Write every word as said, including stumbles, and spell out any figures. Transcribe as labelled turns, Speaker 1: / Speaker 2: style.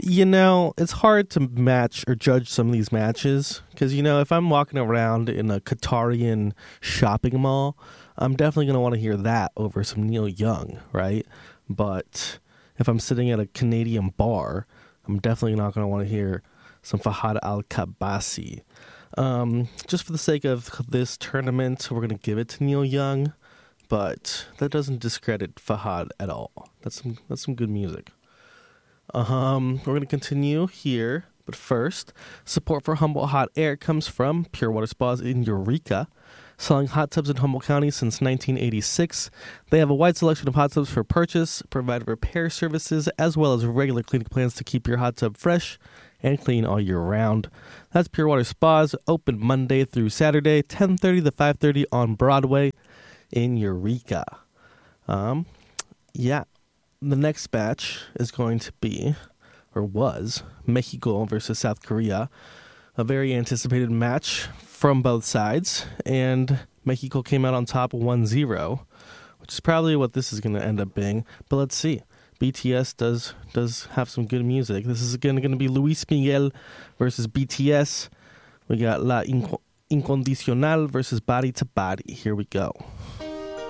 Speaker 1: You know, it's hard to match or judge some of these matches because, you know, if I'm walking around in a Qatarian shopping mall, I'm definitely going to want to hear that over some Neil Young, right? But if I'm sitting at a Canadian bar, I'm definitely not going to want to hear some Fahad Al-Kabasi. Um, just for the sake of this tournament, we're going to give it to Neil Young, but that doesn't discredit Fahad at all. That's some, that's some good music. Um, we're going to continue here, but first, support for Humboldt Hot Air comes from Pure Water Spas in Eureka, selling hot tubs in Humboldt County since nineteen eighty-six. They have a wide selection of hot tubs for purchase, provide repair services, as well as regular cleaning plans to keep your hot tub fresh and clean all year round. That's Pure Water Spas, open Monday through Saturday, ten thirty to five thirty on Broadway in Eureka. Um, yeah. The next match is going to be, or was, Mexico versus South Korea. A very anticipated match from both sides. And Mexico came out on top one zero, which is probably what this is going to end up being. But let's see. B T S does does have some good music. This is again going to be Luis Miguel versus B T S. We got La Incondicional versus Body to Body. Here we go.